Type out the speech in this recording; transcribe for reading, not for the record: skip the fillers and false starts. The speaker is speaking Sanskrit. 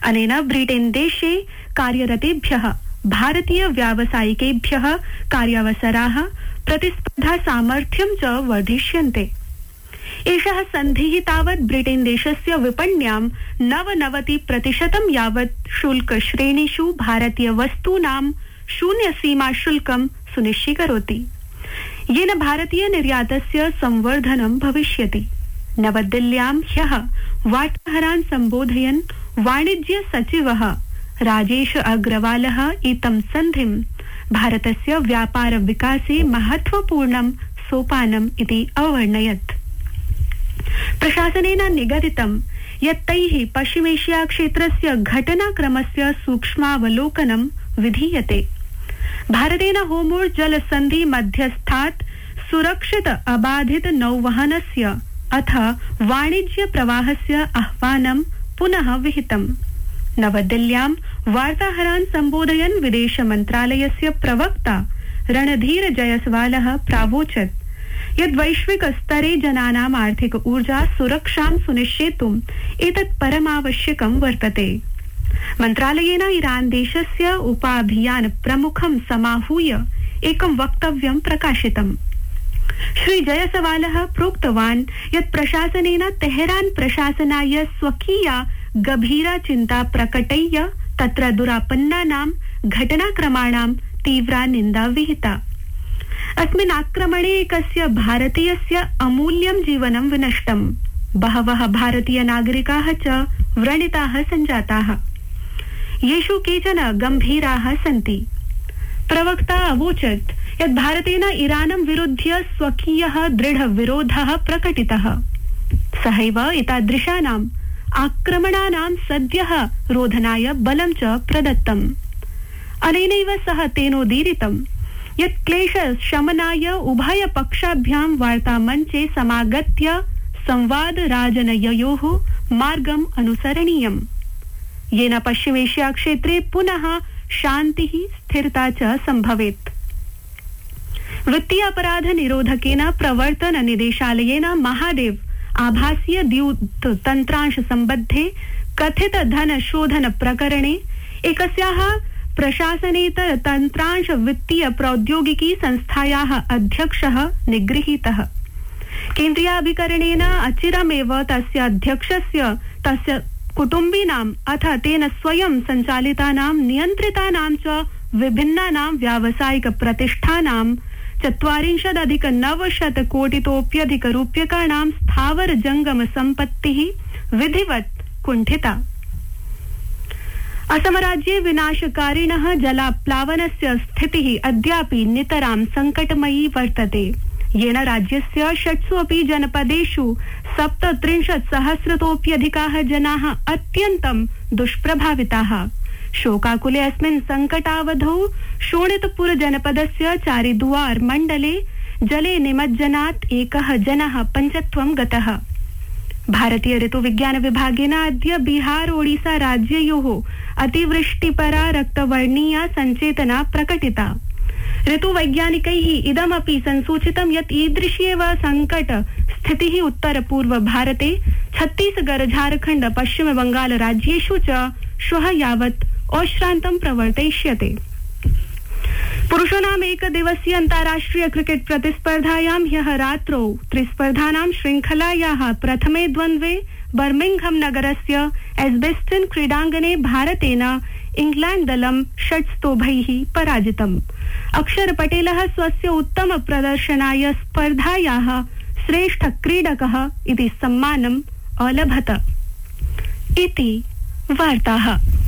अनेन ब्रिटेन देशे कार्यरतेभ्यः भारतीय व्यावसायिकेभ्यः कार्यावसराः प्रतिस्पर्धा सामर्थ्यं च वर्धिष्यन्ते। एषः सन्धिः तावत् ब्रिटेन देशस्य विपण्यां 99% यावत् शुल्क श्रेणीषु भारतीय वस्तूनां शून्य सीमा शुल्कं सुनिश्चीकरोति, येन भारतीय निर्यातस्य संवर्धनं भविष्यति। नवदिल्ल्यां ह्यः वार्ताहरान् सम्बोधयन् वाणिज्य सचिवः राजेश अग्रवालः इदं सन्धिं भारतस्य व्यापार विकासे महत्वपूर्णं सोपानम् इति अवर्णयत्। प्रशासनेन निगदितं यत् तैः पश्चिमेशिया क्षेत्रस्य घटनाक्रमस्य सूक्ष्मावलोकनं विधीयते। भारतेन होर्मुज़ जलसन्धि मध्यस्थात् सुरक्षित अबाधित नौवहनस्य अथ वाणिज्य प्रवाहस्य आह्वानं पुनः विहितम्। नवदिल्ल्यां वार्ताहरान् सम्बोधयन् विदेश मन्त्रालयस्य प्रवक्ता रणधीर जयसवालः प्रावोचत् यत् वैश्विक स्तरे जनानाम् आर्थिक ऊर्जा सुरक्षां सुनिश्चेतुम् एतत् परमावश्यकं वर्तते। मन्त्रालयेन ईरान देशस्य उपाभियान प्रमुखं समाहूय एकं वक्तव्यं प्रकाशितम्। श्री जयसवालः प्रोक्तवान् यत् प्रशासनेन तेहरान प्रशासनाय स्वकीया गभीरा चिन्ता प्रकटय्य तत्र दुरापन्नानां घटनाक्रमाणां तीव्रा निन्दा विहिता। अस्मिन् आक्रमणे एकस्य भारतीयस्य अमूल्यं जीवनं विनष्टम्। बहवः भारतीय नागरिकाः च व्रणिताः सञ्जाताः, येषु केचन गम्भीराः सन्ति। प्रवक्ता अवोचत् यत् भारतेन ईरानं विरुध्य स्वकीयः दृढ विरोधः प्रकटितः। सहैव एतादृशानाम् आक्रमणानां सद्यः रोधनाय बलं च प्रदत्तम्। अनेनैव सह तेनोदीरितं यत् क्लेश शमनाय उभय पक्षाभ्यां वार्तामञ्चे समागत्य संवाद राजनययोः मार्गम् अनुसरणीयम्, येन पश्चिमेशिया क्षेत्रे पुनः शान्तिः स्थिरता च सम्भवेत्। वित्तीय अपराध निरोधकेन प्रवर्तन निदेशालयेन महादेव आभासीय द्यूत तन्त्रांश सम्बद्धे कथित धन शोधन प्रकरणे एकस्याः प्रशासनेतर तन्त्रांश वित्तीय प्रौद्योगिकी संस्थायाः अध्यक्षः निगृहीतः। केन्द्रीयाभिकरणेन अचिरमेव तस्य अध्यक्षस्य तस्य कुटुम्बिनाम् अथ तेन स्वयं सञ्चालितानां नियन्त्रितानां च विभिन्नानां व्यावसायिक प्रतिष्ठानां 40,900 कोटितोप्यधिक रूप्यकाणां स्थावर जंगम सम्पत्तिः विधिवत् कुण्ठिता। असम राज्ये विनाशकारिणः जलाप्लावनस्य स्थितिः अद्यापि नितरां संकटमयी वर्तते, येन राज्यस्य 6 अपि जनपदेषु 37,000तोप्यधिकाः जनाः अत्यन्तं दुष्प्रभाविताः। शोकाकुले अस्मिन् संकटावधौ शोणितपुर जनपदस्य चारिदुआर मण्डले जले निमज्जनात् एकः जनः पञ्चत्वं गतः। भारतीय ऋतुविज्ञान विभागेन अद्य बिहार ओडिसा राज्ययोः अतिवृष्टिपरा रक्तवर्णीया सञ्चेतना प्रकटिता। ऋतुवैज्ञानिकैः इदमपि संसूचितं यत् ईदृशी एव संकट स्थितिः उत्तर पूर्व भारते छत्तीसगढ़ झारखण्ड पश्चिम बंगाल राज्येषु च श्वः यावत् अश्रान्तं प्रवर्तयिष्यते। पुरुषाणाम् एकदिवसीय अन्ताराष्ट्रिय क्रिकेट प्रतिस्पर्धायां ह्यः रात्रौ त्रिस्पर्धानां श्रृंखलायाः प्रथमे द्वन्द्वे बर्मिंघम नगरस्य एस्बेस्टन क्रीडाङ्गणे भारतेन इंग्लैंड दलं 6 स्तोभैः पराजितम्। अक्षर पटेलः स्वस्य उत्तम प्रदर्शनाय स्पर्धायाः श्रेष्ठ क्रीडकः इति सम्मानम् अलभत। इति वार्ताः।